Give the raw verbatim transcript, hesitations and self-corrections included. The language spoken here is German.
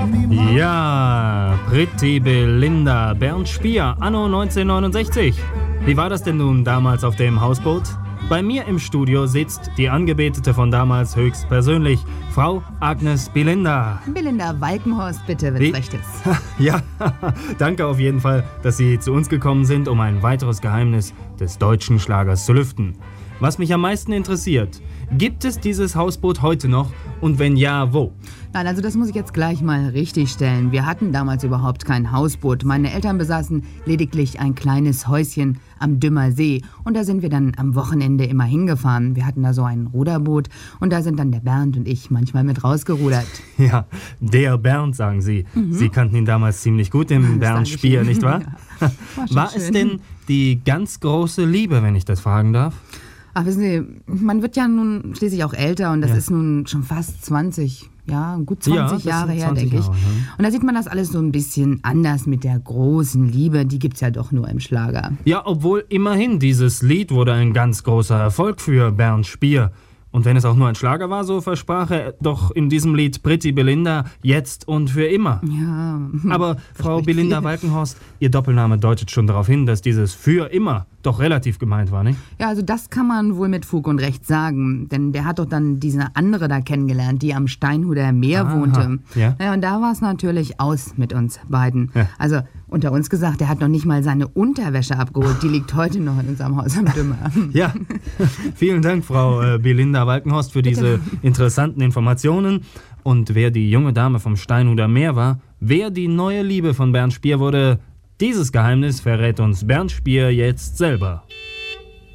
Ja, Pretty Belinda, Bernd Spier, anno neunzehnhundertneunundsechzig. Wie war das denn nun damals auf dem Hausboot? Bei mir im Studio sitzt die Angebetete von damals höchstpersönlich, Frau Agnes Belinda. Belinda Walkenhorst, bitte, wenn's Wie? recht ist. Ja, danke auf jeden Fall, dass Sie zu uns gekommen sind, um ein weiteres Geheimnis des deutschen Schlagers zu lüften. Was mich am meisten interessiert, gibt es dieses Hausboot heute noch und wenn ja, wo? Nein, also das muss ich jetzt gleich mal richtig stellen. Wir hatten damals überhaupt kein Hausboot. Meine Eltern besaßen lediglich ein kleines Häuschen am Dümmer See. Und da sind wir dann am Wochenende immer hingefahren. Wir hatten da so ein Ruderboot und da sind dann der Bernd und ich manchmal mit rausgerudert. Ja, der Bernd, sagen Sie. Mhm. Sie kannten ihn damals ziemlich gut, den Bernd Spier, nicht wahr? Ja. War, War es denn die ganz große Liebe, wenn ich das fragen darf? Ach, wissen Sie, man wird ja nun schließlich auch älter und das Ja. ist nun schon fast zwanzig, ja, gut zwanzig Ja, Jahre das sind her, zwanzig denke ich. Jahre, ja. Und da sieht man das alles so ein bisschen anders mit der großen Liebe, die gibt's ja doch nur im Schlager. Ja, obwohl immerhin dieses Lied wurde ein ganz großer Erfolg für Bernd Spier. Und wenn es auch nur ein Schlager war, so versprach er doch in diesem Lied Pretty Belinda jetzt und für immer. Ja. Aber Frau Verspricht Belinda viel. Walkenhorst, Ihr Doppelname deutet schon darauf hin, dass dieses für immer doch relativ gemeint war, nicht? Ja, also das kann man wohl mit Fug und Recht sagen, denn der hat doch dann diese andere da kennengelernt, die am Steinhuder Meer Aha, wohnte. ja. Ja, und da war es natürlich aus mit uns beiden. Ja. Also unter uns gesagt, der hat noch nicht mal seine Unterwäsche abgeholt, die liegt heute noch in unserem Haus am Dümmer. Ja, vielen Dank, Frau äh, Belinda Walkenhorst, für diese interessanten Informationen. Und wer die junge Dame vom Steinhuder Meer war, wer die neue Liebe von Bernd Spier wurde, dieses Geheimnis verrät uns Bernd Spier jetzt selber.